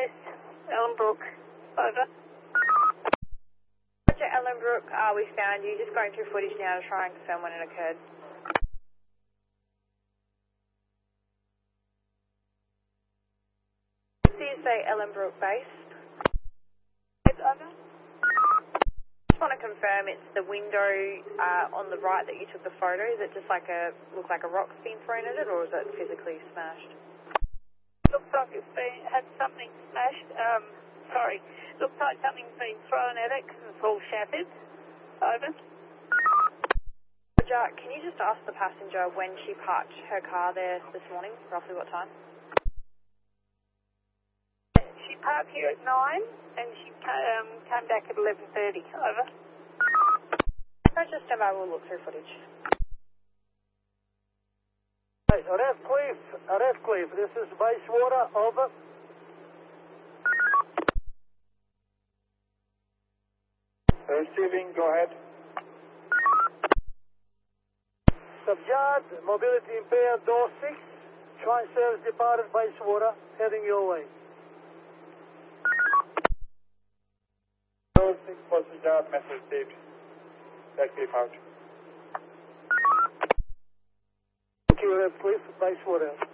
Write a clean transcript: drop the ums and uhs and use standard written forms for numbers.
base, Ellenbrook. Over. Roger, Ellenbrook, we found you. Just going through footage now to try and confirm when it occurred. Do you say Ellenbrook base? Over. Just want to confirm it's the window on the right that you took the photo. Is it just like look like a rock's been thrown at it, or is it physically smashed? Looks like it's had something smashed. Looks like something's been thrown at it because it's all shattered. Over. Roger, can you just ask the passenger when she parked her car there this morning, roughly what time? She parked here at 9 and she came back at 11:30. Over. Roger, stand by, we'll look through footage. Redcliffe, this is Bayswater, over. Receiving, go ahead. Subject, mobility impaired, door 6. Train service departed Bayswater, heading your way. Door 6 passenger, message received. Redcliffe out. Thank you, Redcliffe, Bayswater.